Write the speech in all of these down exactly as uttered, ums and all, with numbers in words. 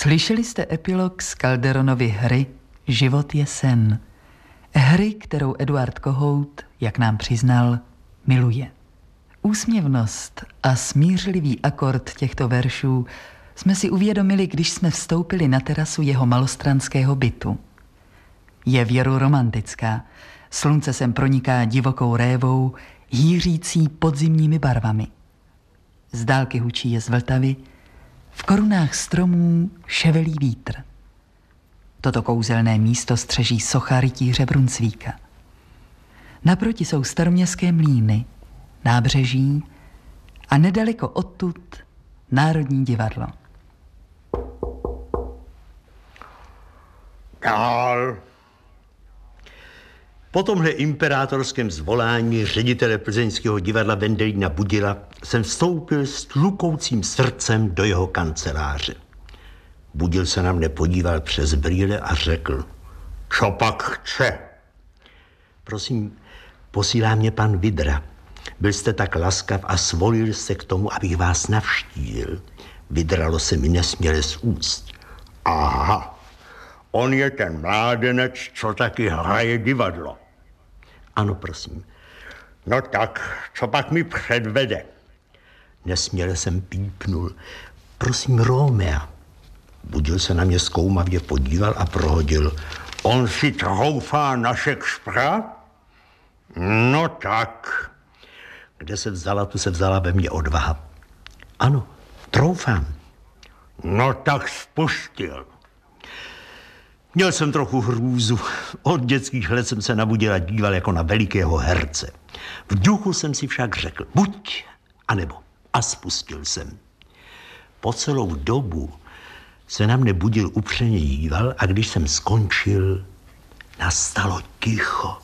Slyšeli jste epilog z Calderonovy hry Život je sen. Hry, kterou Eduard Kohout, jak nám přiznal, miluje. Úsměvnost a smířlivý akord těchto veršů jsme si uvědomili, když jsme vstoupili na terasu jeho malostranského bytu. Je věru romantická. Slunce sem proniká divokou révou, hýřící podzimními barvami. Z dálky hučí je z Vltavy, v korunách stromů ševelí vítr. Toto kouzelné místo střeží socha rytíře Brunsvíka. Naproti jsou staroměstské mlýny, nábřeží a nedaleko odtud Národní divadlo. Dál. Po tomhle imperátorském zvolání ředitele plzeňského divadla Vendelína Budila jsem vstoupil s tlukoucím srdcem do jeho kanceláře. Budil se na mne podíval přes brýle a řekl: Co pak chce? Prosím, posílá mě pan Vidra. Byl jste tak laskav a svolil se k tomu, abych vás navštívil. Vydralo se mi nesměle z úst. Aha, on je ten mládenec, co taky hraje divadlo. Ano, prosím. No tak, co pak mi předvede? Nesměle jsem pípnul. Prosím, Romea. Budil se na mě zkoumavě podíval a prohodil. On si troufá na Shakespeara? No tak. Kde se vzala, tu se vzala ve mně odvaha. Ano, troufám. No tak spustil. Měl jsem trochu hrůzu. Od dětských let jsem se na Budila díval jako na velikého herce. V duchu jsem si však řekl buď, anebo. A spustil jsem. Po celou dobu se na mne Budil upřeně díval a když jsem skončil, nastalo ticho.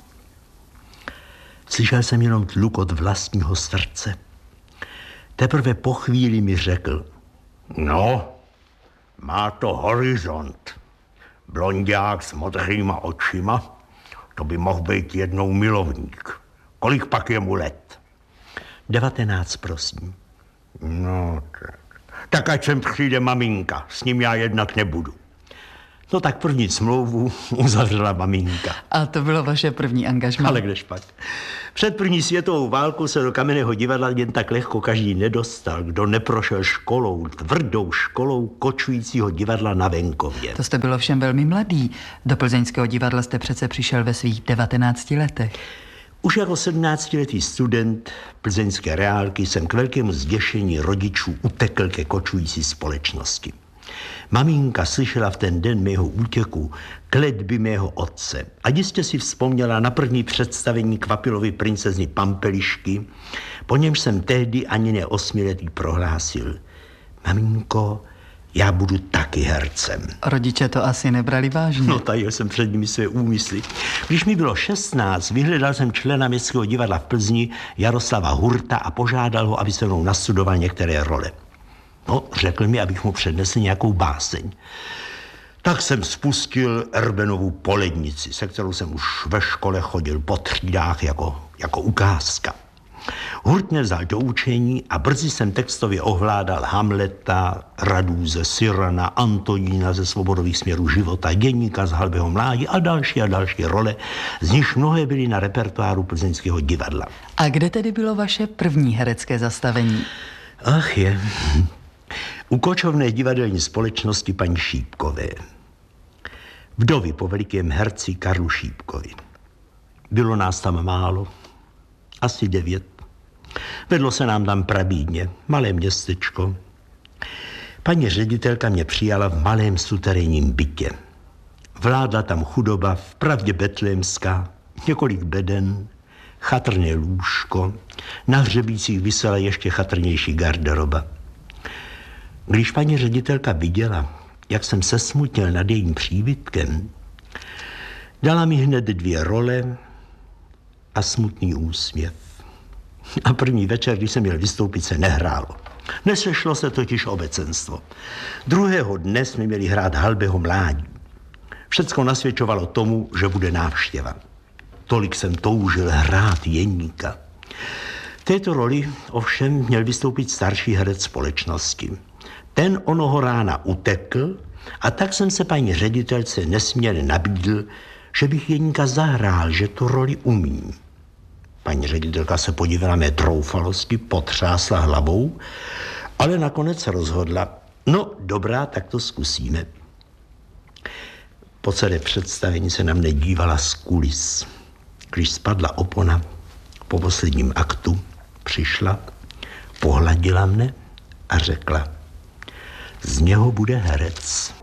Slyšel jsem jenom tlukot vlastního srdce. Teprve po chvíli mi řekl: No, má to horizont. Blonďák s modrýma očima, to by mohl být jednou milovník. Kolik pak je mu let? Devatenáct, prosím. No, tak. Tak ať sem přijde maminka, s ním já jednat nebudu. No tak první smlouvu uzavřela maminka. A to bylo vaše první angažmá? Ale kdežpak. Před první světovou válkou se do Kamenného divadla jen tak lehko každý nedostal, kdo neprošel školou, tvrdou školou kočujícího divadla na venkově. To jste byl ovšem velmi mladý. Do plzeňského divadla jste přece přišel ve svých devatenácti letech. Už jako sedmnáctiletý student plzeňské reálky jsem k velkému zděšení rodičů utekl ke kočující společnosti. Maminka slyšela v ten den mého útěku kletby mého otce a jistě si vzpomněla na první představení Kvapilovy princezny Pampelišky, po němž jsem tehdy ani ne osmiletý prohlásil: Maminko, já budu taky hercem. Rodiče to asi nebrali vážně. No, tajil jsem před nimi své úmysly. Když mi bylo šestnáct, vyhledal jsem člena Městského divadla v Plzni Jaroslava Hurta a požádal ho, aby se mnou nastudoval některé role. No, řekl mi, abych mu přednesl nějakou báseň. Tak jsem spustil Erbenovu Polednici, se kterou jsem už ve škole chodil po třídách jako, jako ukázka. Hurt mě vzal do učení a brzy jsem textově ovládal Hamleta, Radůze, Cyrana, Antonína ze Svobodových směrů života, Děníka z Halbého mládí a další a další role, z nich mnohé byly na repertoáru plzeňského divadla. A kde tedy bylo vaše první herecké zastavení? Ach je, u kočovné divadelní společnosti paní Šípkové. Vdovy po velikém herci Karlu Šípkovi. Bylo nás tam málo, asi devět. Vedlo se nám tam prabídně, malé městečko. Paní ředitelka mě přijala v malém suterénním bytě. Vládla tam chudoba, vpravdě betlémská, několik beden, chatrné lůžko, na hřebících visela ještě chatrnější garderoba. Když paní ředitelka viděla, jak jsem se smutnil nad jejím příbytkem, dala mi hned dvě role a smutný úsměv. A první večer, když jsem měl vystoupit, se nehrálo. Nesešlo se totiž obecenstvo. Druhého dne jsme měli hrát Halbého mládí. Všecko nasvědčovalo tomu, že bude návštěva. Tolik jsem toužil hrát Jeníka. V této roli ovšem měl vystoupit starší herec společnosti. Ten onoho rána utekl A tak jsem se paní ředitelce nesměle nabídl, že bych Jeníka zahrál, že tu roli umí. Paní ředitelka se podívala mé troufalosti, potřásla hlavou, ale nakonec se rozhodla, no dobrá, tak to zkusíme. Po celé představení se na mne dívala z kulis. Když spadla opona, po posledním aktu přišla, pohladila mne a řekla, z něho bude herec.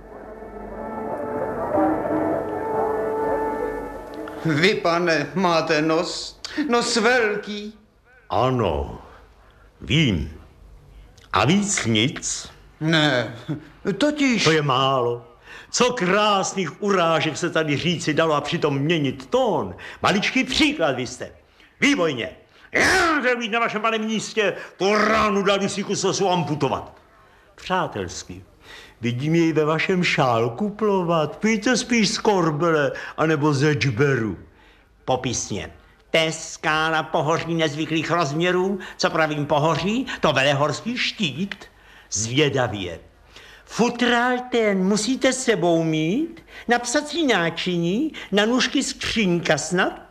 Vy, pane, máte nos, nos velký. Ano, vím. A víc nic? Ne, totiž... To je málo. Co krásných urážek se tady říci dalo a přitom měnit tón. Maličký příklad vy jste. Výborně. Já chtěl být na vašem, pane místě, tu ránu dali si kus osu amputovat. Přátelsky. Vidím jej ve vašem šálku plovat. Pijte spíš z korbele, anebo ze džberu. Popisně. Teská na pohoří nezvyklých rozměrů, co pravím pohoří, to velehorský štít. Zvědavě. Futrál ten musíte s sebou mít, na psací náčiní, na nůžky skřínka snad.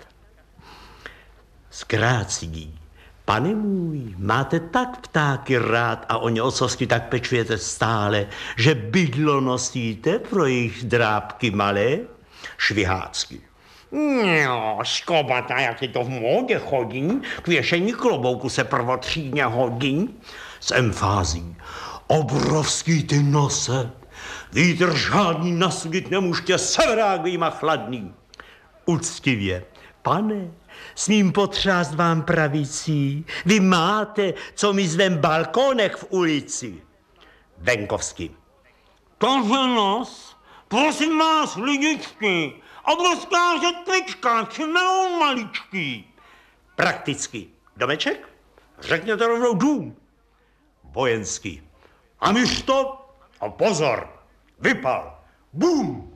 Zkrácí. Pane můj, máte tak ptáky rád a o ně ocovsky tak pečujete stále, že bydlo nosíte pro jejich drápky malé? Švihácky. No, skobata, jak je to v módě chodí, k věšení klobouku se prvotřídně hodí. S emfází. Obrovský ty nose, vítr žádný nasudit nemůžete, severák vyjma chladný. Uctivě, pane, smím potřást vám pravicí, vy máte, co mi zvem balkónek v ulici. Venkovský. Tohle nos, prosím vás, lidičky, obrovská řetvička, čmelou maličký. Prakticky. Domeček? Řekněte rovnou dům. Vojenský. A myš to, a pozor, vypal, bum.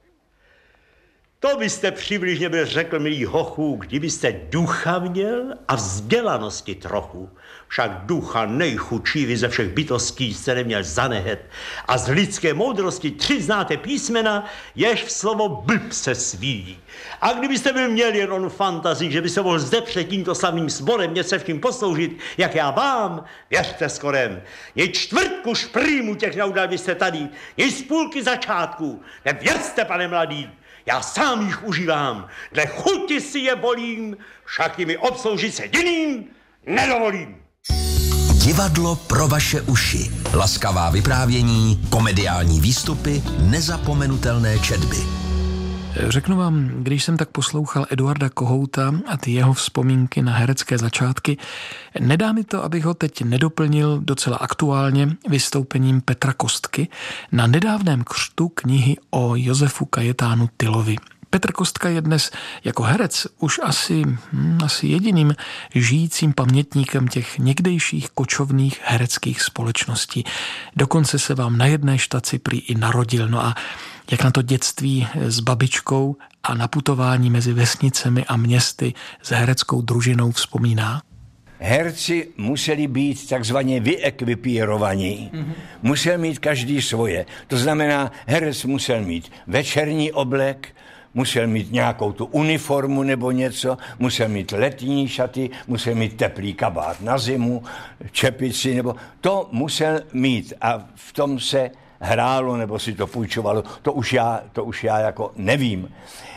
To byste přibližně byl řekl, milý hochu, kdybyste ducha měl a vzdělanosti trochu. Však ducha nejchudší vy ze všech bytostí jste neměl zanehet. A z lidské moudrosti tři znáte písmena, jež v slovo blb se svíjí. A kdybyste byl měl jen on fantazii, že by se mohl zde před tímto slavným sborem něco vším posloužit, jak já vám, věřte skorem, je čtvrtku šprýmu těch neudal byste tady, je z půlky začátku, nevěřte, pane mladý. Já sám jich užívám, dle chuti si je volím, však jimi obsloužit se jiným nedovolím. Divadlo pro vaše uši. Laskavá vyprávění, komediální výstupy, nezapomenutelné četby. Řeknu vám, když jsem tak poslouchal Eduarda Kohouta a ty jeho vzpomínky na herecké začátky, nedá mi to, abych ho teď nedoplnil docela aktuálně vystoupením Petra Kostky na nedávném křtu knihy o Josefu Kajetánu Tylovi. Petr Kostka je dnes jako herec už asi, hm, asi jediným žijícím pamětníkem těch někdejších kočovných hereckých společností. Dokonce se vám na jedné štaci prý i narodil. No a jak na to dětství s babičkou a na putování mezi vesnicemi a městy s hereckou družinou vzpomíná? Herci museli být takzvaně vyekvipírovaní. Mm-hmm. Musel mít každý svoje. To znamená, herec musel mít večerní oblek, musel mít nějakou tu uniformu nebo něco, musel mít letní šaty, musel mít teplý kabát na zimu, čepici, nebo to musel mít a v tom se hrálo nebo si to půjčovalo, to už já, to už já jako nevím.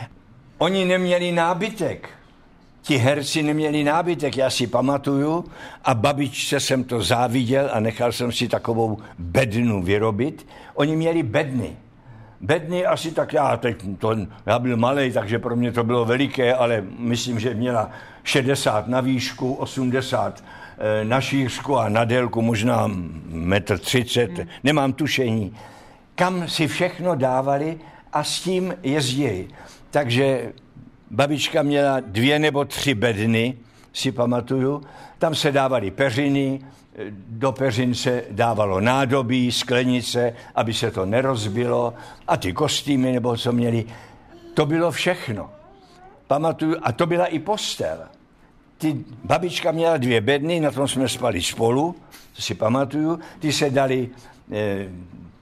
Oni neměli nábytek. Ti herci neměli nábytek, já si pamatuju a babičce jsem to záviděl a nechal jsem si takovou bednu vyrobit. Oni měli bedny. Bedny asi tak já, teď to, já byl malej, takže pro mě to bylo veliké, ale myslím, že měla šedesát na výšku, osmdesát na šířku a na délku možná metr třicet, hmm. nemám tušení. Kam si všechno dávali a s tím jezdili. Takže babička měla dvě nebo tři bedny, si pamatuju. Tam se dávaly peřiny, do peřin se dávalo nádobí, sklenice, aby se to nerozbilo a ty kostýmy nebo co měli. To bylo všechno. Pamatuju, a to byla i postel. Ty, babička měla dvě bedny, na tom jsme spali spolu, to si pamatuju. Ty se dali eh,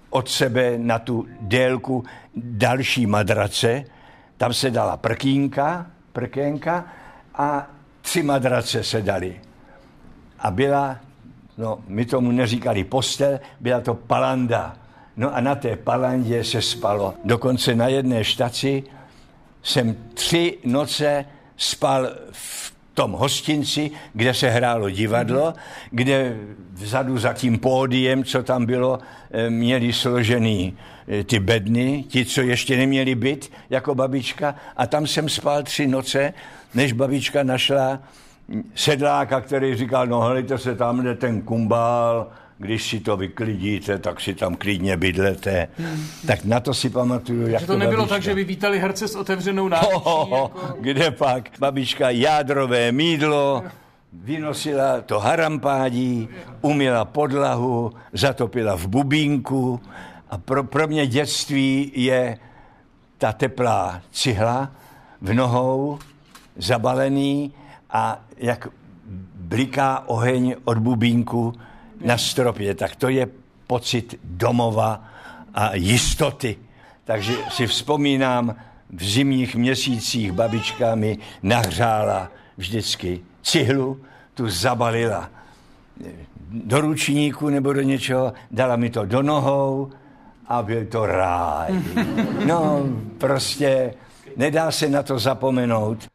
od sebe na tu délku další madrace, tam se dala prkínka, prkénka a tři madrace se daly. A byla, no my tomu neříkali postel, byla to palanda. No a na té palandě se spalo. Dokonce na jedné štaci jsem tři noce spal v tom hostinci, kde se hrálo divadlo, kde vzadu za tím pódiem, co tam bylo, měli složený ty bedny, ti, co ještě neměli byt, jako babička. A tam jsem spal tři noce, než babička našla sedláka, který říkal, no helejte se, tamhle ten kumbál, když si to vyklidíte, tak si tam klidně bydlete. Hmm. Tak na to si pamatuju. Že to nebylo babička. Tak, že vy vítali herce s otevřenou náručí? Jako... Kde pak? Babička jádrové mýdlo, vynosila to harampádí, umyla podlahu, zatopila v bubínku. A pro, pro mě dětství je ta teplá cihla v nohou, zabalený a jak bliká oheň od bubínku na stropě, tak to je pocit domova a jistoty. Takže si vzpomínám, v zimních měsících babička mi nahřála vždycky cihlu, tu zabalila do ručníku nebo do něčeho, dala mi to do nohou a byl to ráj. No, prostě nedá se na to zapomenout.